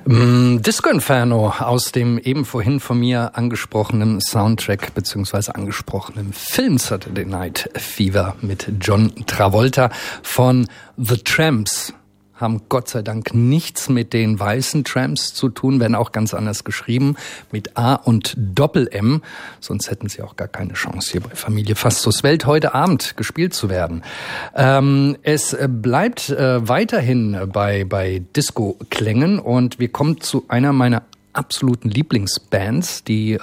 Disco Inferno aus dem eben vorhin von mir angesprochenen Soundtrack beziehungsweise angesprochenen Film Saturday Night Fever mit John Travolta von The Tramps. Haben Gott sei Dank nichts mit den weißen Tramps zu tun, werden auch ganz anders geschrieben, mit A und Doppel-M. Sonst hätten sie auch gar keine Chance, hier bei Familie Fastus Welt heute Abend gespielt zu werden. Es bleibt weiterhin bei Disco-Klängen und wir kommen zu einer meiner absoluten Lieblingsbands, die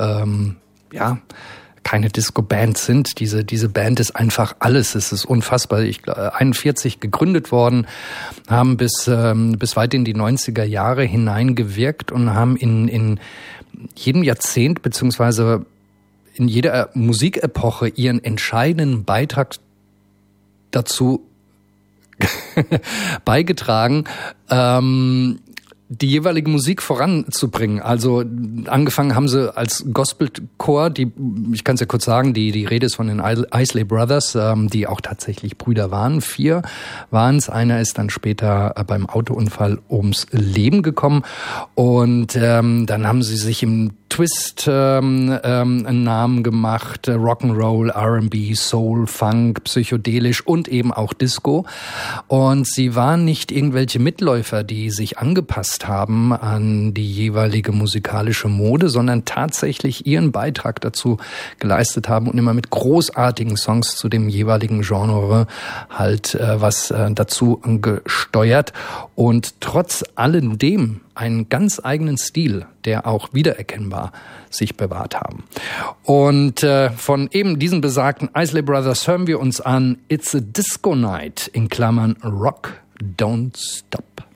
keine Disco-Band sind. Diese Band ist einfach alles. Es ist unfassbar. Ich glaube, 41 gegründet worden, haben bis weit in die 90er Jahre hineingewirkt und haben in jedem Jahrzehnt beziehungsweise in jeder Musikepoche ihren entscheidenden Beitrag dazu beigetragen, die jeweilige Musik voranzubringen. Also angefangen haben sie als Gospelchor, ich kann es ja kurz sagen, die Rede ist von den Isley Brothers, die auch tatsächlich Brüder waren. 4 waren es. Einer ist dann später beim Autounfall ums Leben gekommen. Und dann haben sie sich im Twist einen Namen gemacht, Rock'n'Roll, R&B, Soul, Funk, psychedelisch und eben auch Disco. Und sie waren nicht irgendwelche Mitläufer, die sich angepasst haben an die jeweilige musikalische Mode, sondern tatsächlich ihren Beitrag dazu geleistet haben und immer mit großartigen Songs zu dem jeweiligen Genre halt was dazu gesteuert und trotz alledem einen ganz eigenen Stil, der auch wiedererkennbar sich bewahrt haben. Und von eben diesen besagten Isley Brothers hören wir uns an It's a Disco Night in Klammern Rock Don't Stop.